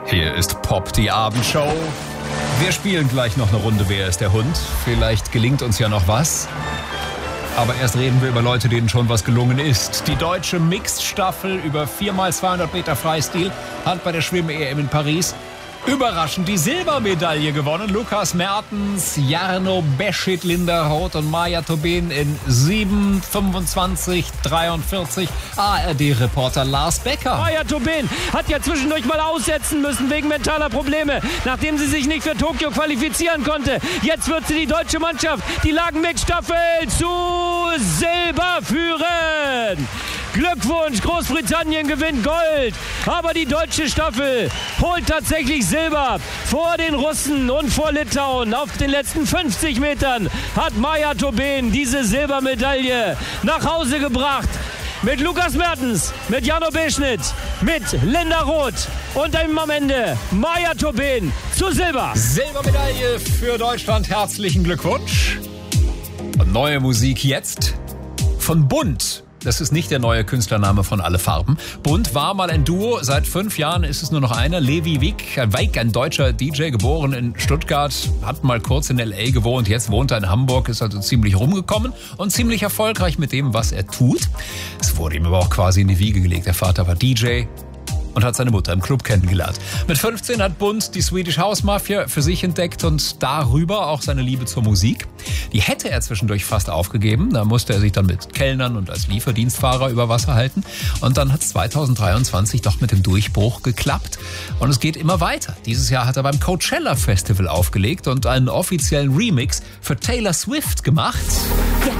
Hier ist Pop, die Abendshow. Wir spielen gleich noch eine Runde Wer ist der Hund? Vielleicht gelingt uns ja noch was. Aber erst reden wir über Leute, denen schon was gelungen ist. Die deutsche Mixed-Staffel über 4x200 Meter Freistil hat bei der Schwimm-EM in Paris überraschend die Silbermedaille gewonnen. Lukas Mertens, Jarno Beschid, Linda Roth und Maja Tobin in 7:25:43. ARD-Reporter Lars Becker. Maja Tobin hat ja zwischendurch mal aussetzen müssen wegen mentaler Probleme, nachdem sie sich nicht für Tokio qualifizieren konnte. Jetzt wird sie die deutsche Mannschaft, die Lagen-Mix-Staffel, zu Silber führen. Glückwunsch, Großbritannien gewinnt Gold. Aber die deutsche Staffel holt tatsächlich Silber vor den Russen und vor Litauen. Auf den letzten 50 Metern hat Maja Tobin diese Silbermedaille nach Hause gebracht. Mit Lukas Mertens, mit Jarno Beschid, mit Linda Roth und am Ende Maja Tobin zu Silber. Silbermedaille für Deutschland, herzlichen Glückwunsch. Und neue Musik jetzt von Bunt. Das ist nicht der neue Künstlername von Alle Farben. Bunt war mal ein Duo. Seit 5 Jahren ist es nur noch einer. Levi Weik, ein deutscher DJ, geboren in Stuttgart, hat mal kurz in L.A. gewohnt. Jetzt wohnt er in Hamburg, ist also ziemlich rumgekommen und ziemlich erfolgreich mit dem, was er tut. Es wurde ihm aber auch quasi in die Wiege gelegt. Der Vater war DJ und hat seine Mutter im Club kennengelernt. Mit 15 hat Bunt die Swedish House Mafia für sich entdeckt und darüber auch seine Liebe zur Musik. Die hätte er zwischendurch fast aufgegeben. Da musste er sich dann mit Kellnern und als Lieferdienstfahrer über Wasser halten. Und dann hat es 2023 doch mit dem Durchbruch geklappt. Und es geht immer weiter. Dieses Jahr hat er beim Coachella Festival aufgelegt und einen offiziellen Remix für Taylor Swift gemacht.